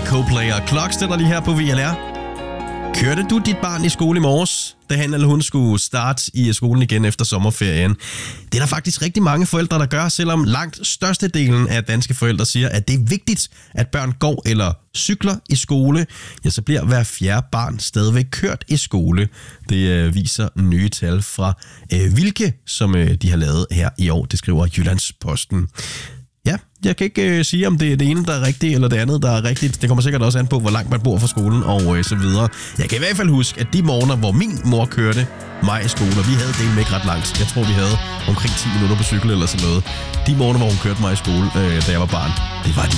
Coldplay og Clocks, der lige her på VLR. Kørte du dit barn i skole i morges, da han eller hun skulle starte i skolen igen efter sommerferien? Det er der faktisk rigtig mange forældre, der gør, selvom langt størstedelen af danske forældre siger, at det er vigtigt, at børn går eller cykler i skole. Ja, så bliver hver fjerde barn stadigvæk kørt i skole. Det viser nye tal fra Vilke, som de har lavet her i år. Det skriver Jyllandsposten. Ja, jeg kan ikke sige, om det er det ene, der er rigtigt, eller det andet, der er rigtigt. Det kommer sikkert også an på, hvor langt man bor fra skolen og så videre. Jeg kan i hvert fald huske, at de morgener, hvor min mor kørte mig i skole, og vi havde det ikke ret langt. Jeg tror, vi havde omkring 10 minutter på cykel eller sådan noget. De morgener, hvor hun kørte mig i skole, da jeg var barn, det var de